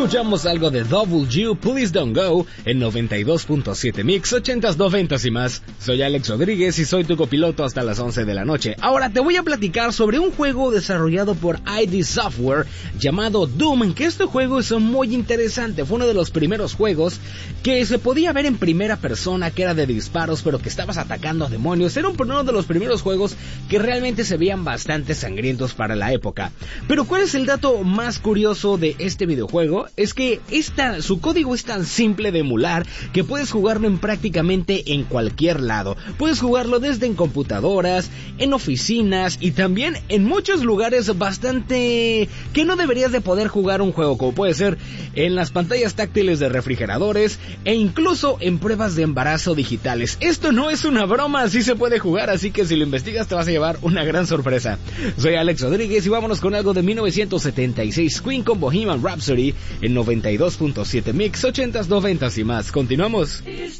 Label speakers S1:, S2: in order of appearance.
S1: Escuchamos algo de W, Please Don't Go, en 92.7 Mix, 80s, 90s y más. Soy Alex Rodríguez y soy tu copiloto hasta las 11 de la noche. Ahora te voy a platicar sobre un juego desarrollado por ID Software llamado Doom, que este juego es muy interesante. Fue uno de los primeros juegos que se podía ver en primera persona, que era de disparos, pero que estabas atacando a demonios. Era uno de los primeros juegos que realmente se veían bastante sangrientos para la época. Pero ¿cuál es el dato más curioso de este videojuego? Es que su código es tan simple de emular que puedes jugarlo en prácticamente en cualquier lado. Puedes jugarlo desde en computadoras, en oficinas y también en muchos lugares bastante que no deberías de poder jugar un juego, como puede ser en las pantallas táctiles de refrigeradores e incluso en pruebas de embarazo digitales. Esto no es una broma, así se puede jugar, así que si lo investigas te vas a llevar una gran sorpresa. Soy Alex Rodríguez y vámonos con algo de 1976, Queen con Bohemian Rhapsody en 92.7 Mix, 80s, 90s y más. Continuamos.